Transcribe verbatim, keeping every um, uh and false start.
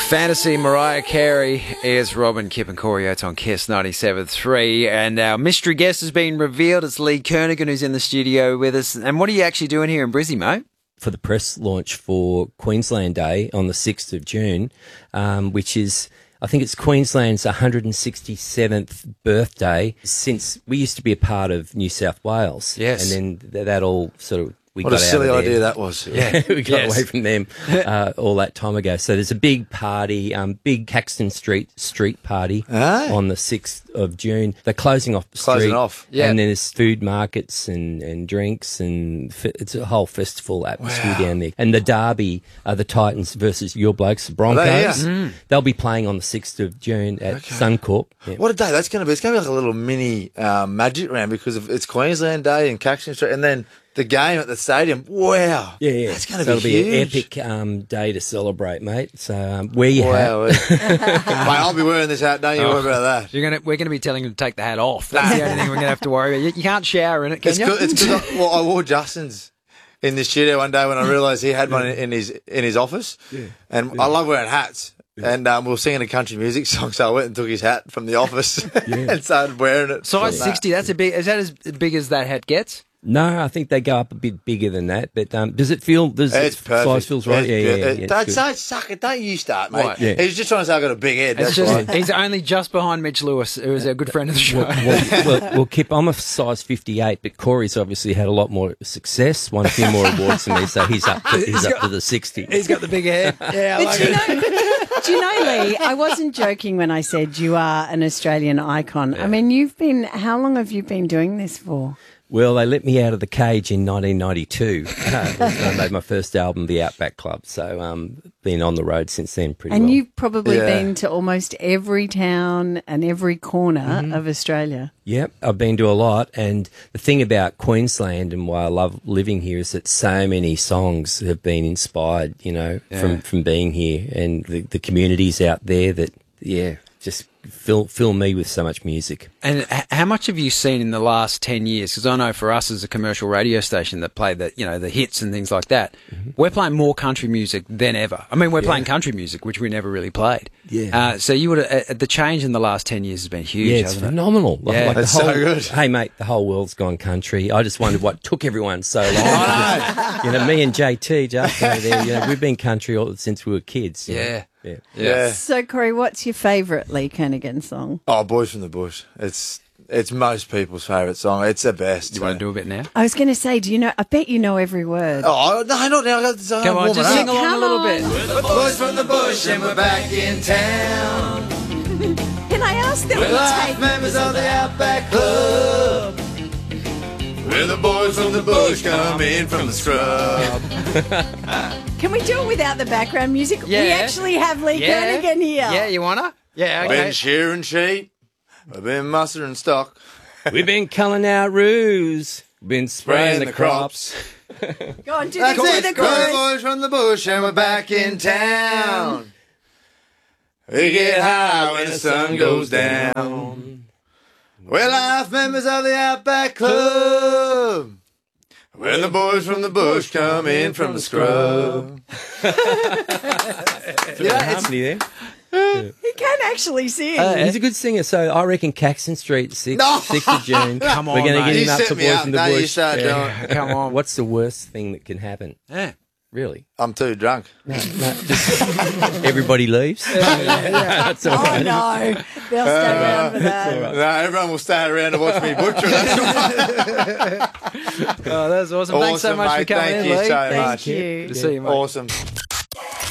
Fantasy, Mariah Carey is Robin, Kip and Corey Oates on Kiss ninety-seven point three. And our mystery guest has been revealed. It's Lee Kernaghan who's in the studio with us. And what are you actually doing here in Brizzy, mate? For the press launch for Queensland Day on the sixth of June, um, which is, I think it's Queensland's one hundred sixty-seventh birthday since we used to be a part of New South Wales. Yes. And then th- that all sort of... We what got a silly out of idea that was. Yeah, we got Yes. away from them uh, all that time ago. So there's a big party, um, big Caxton Street street party Ah. on the sixth of June. They're closing off the Closing street. off. Yeah. And then there's food markets and, and drinks and f- it's a whole festival atmosphere Wow. down there. And the derby, uh, the Titans versus your blokes, the Broncos. Are they? Yeah. They'll be playing on the sixth of June at Suncorp. Yeah. What a day that's going to be. It's going to be like a little mini uh, magic round because of, it's Queensland Day in Caxton Street and then the game at the stadium. Wow. Yeah, yeah. That's going to so be it'll huge. be an epic um, day to celebrate, mate. So um, wear your Wow. hat. Mate, I'll be wearing this hat. Don't you worry about that. You're gonna, we're going to be telling him to take the hat off. That's the only thing we're going to have to worry about. You, you can't shower in it, can It's you? good. It's good. I, well, I wore Justin's in the studio one day when I realised he had one in, in his in his office. Yeah. And I love wearing hats. Yeah. And um, we were singing a country music song, so I went and took his hat from the office and started wearing it. Size from sixty, that's a big, is that as big as that hat gets? No, I think they go up a bit bigger than that. But um, does it feel? Does It's it perfect. size feels right? It's yeah, yeah, good. yeah, Uh, yeah, Don't it's say suck it. Don't you start, mate. Right. Yeah. He's just trying to say I've got a big head. It's That's just, why. he's only just behind Mitch Lewis, who is a good friend of the show. well, well, well, Kip, I'm a size fifty-eight, but Corey's obviously had a lot more success, won a few more awards than me, so he's up to, he's up to the sixty. He's got the big head. Yeah, I But like you it. know, do you know, Lee, I wasn't joking when I said you are an Australian icon. I mean, you've been, how long have you been doing this for? Well, they let me out of the cage in nineteen ninety-two. Uh, I made my first album, The Outback Club, so um, been on the road since then pretty And well. you've probably Yeah. been to almost every town and every corner Mm-hmm. of Australia. Yep, I've been to a lot, and the thing about Queensland and why I love living here is that so many songs have been inspired, you know, from, from being here, and the, the communities out there that, yeah, just fill fill me with so much music. And h- how much have you seen in the last ten years? Because I know for us as a commercial radio station that play the, you know, the hits and things like that, Mm-hmm. we're playing more country music than ever. I mean, we're playing country music, which we never really played. Yeah. Uh, so you would uh, the change in the last ten years has been huge, Yeah, it's hasn't it? phenomenal. Like, Yeah. like the That's whole, so good. Hey, mate, the whole world's gone country. I just wondered what took everyone so long. Because, you know, me and J T, just over there, you know, we've been country all, since we were kids. you know. Yeah. Yeah. Yeah. So, Corey, what's your favourite Lee Kernaghan song? Oh, Boys from the Bush. It's it's most people's favourite song. It's the best. You want to do a bit now? I was going to say, do you know, I bet you know every word. Oh, no, not now. I got this, Come on, just sing along Come a little on. bit. We're the boys from the bush and we're back in town. Can I ask that We're we live take... members of the Outback Club. We're the boys from the bush come in from the scrub. Can we do it without the background music? We Yeah. actually have Lee Yeah. Kernaghan here. Yeah, you wanna? Yeah, okay. Been shearing sheep. We've been mustering stock. We've been culling our roos. Been spraying, the, crops. Go on, do That's the, do it. the We're the chorus. boys from the bush and we're back in town. We get high when the sun goes down. We're life members of the Outback Club. When the boys from the bush come in from the scrub. Yeah, harmony there. He can actually sing. Uh, He's a good singer, so I reckon Caxton Street, sixth, No. sixth of June. Come on, We're going to mate. get You him up set to me Boys up. from the Now you Bush. start Yeah. doing it. Come on. What's the worst thing that can happen? Yeah. Really? I'm too drunk. No, no, just everybody leaves. That's all Oh, right. no. They'll stay around for that. No, everyone will stay around to watch me butcher. That's Oh, that's awesome. Thanks so Awesome, much mate. for coming Thank in, you Lee. so Thank much. you. Good to see you, mate. Awesome.